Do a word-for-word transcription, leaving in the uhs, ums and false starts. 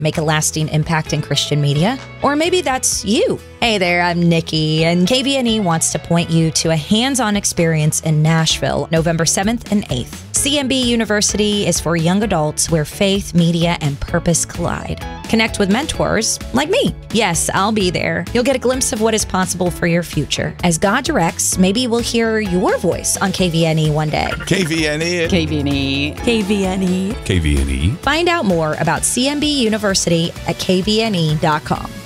make a lasting impact in Christian media? Or maybe that's you. Hey there, I'm Nikki, and K V N E wants to point you to a hands-on experience in Nashville, November seventh and eighth. C M B University is for young adults where faith, media, and purpose collide. Connect with mentors like me. Yes, I'll be there. You'll get a glimpse of what is possible for your future. As God directs, maybe we'll hear your voice on K V N E one day. K V N E. K V N E. K V N E. K V N E. Find out more about C M B University at K V N E dot com.